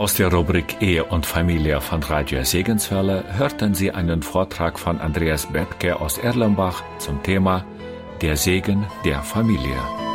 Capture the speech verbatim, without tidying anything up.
Aus der Rubrik Ehe und Familie von Radio Segenswelle hörten Sie einen Vortrag von Andreas Bethke aus Erlenbach zum Thema Der Segen der Familie.